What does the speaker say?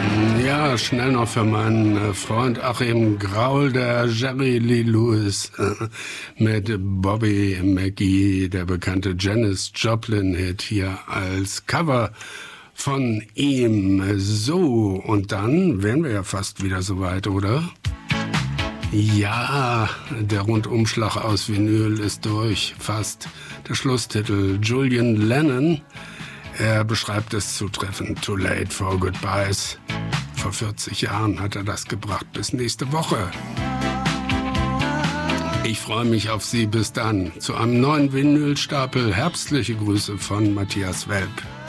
Ja, schnell noch für meinen Freund Achim Graul, der Jerry Lee Lewis mit Bobby McGee, der bekannte Janis Joplin-Hit hier als Cover von ihm. So, und dann wären wir ja fast wieder soweit, oder? Ja, der Rundumschlag aus Vinyl ist durch, fast. Der Schlusstitel Julian Lennon, er beschreibt es zutreffend, Too Late for Goodbyes. Vor 40 Jahren hat er das gebracht, bis nächste Woche. Ich freue mich auf Sie bis dann. Zu einem neuen Vinylstapel herbstliche Grüße von Matthias Welp.